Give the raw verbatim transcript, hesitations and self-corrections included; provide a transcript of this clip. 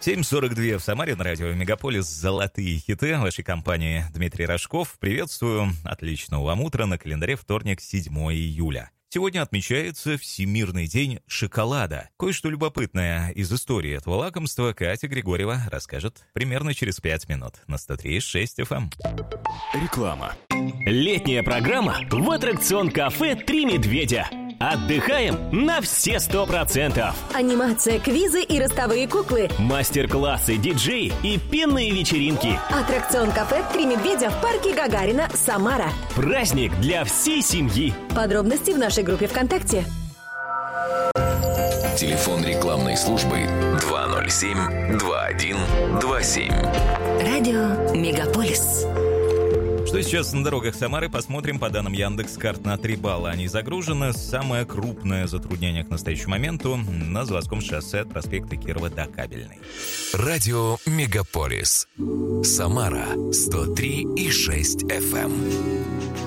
семь сорок два в Самаре на радио Мегаполис. Золотые хиты вашей компании. Дмитрий Рожков. Приветствую. Отличного вам утра. На календаре вторник, седьмое июля. Сегодня отмечается Всемирный день шоколада. Кое-что любопытное из истории этого лакомства Катя Григорьева расскажет примерно через пять минут на сто три и шесть эф эм. Реклама. Летняя программа в аттракцион кафе «Три медведя». Отдыхаем на все сто процентов. Анимация, квизы и ростовые куклы. Мастер-классы, диджеи и пенные вечеринки. Аттракцион кафе «Три медведя» в парке Гагарина, Самара. Праздник для всей семьи. Подробности в нашей группе ВКонтакте. Телефон рекламной службы два ноль семь два один два семь. Радио Мегаполис. Что сейчас на дорогах Самары, посмотрим по данным Яндекс.Карт на три балла. Они загружены. Самое крупное затруднение к настоящему моменту на заводском шоссе от проспекта Кирова до Кабельной. Радио Мегаполис. Самара сто три и шесть эф эм.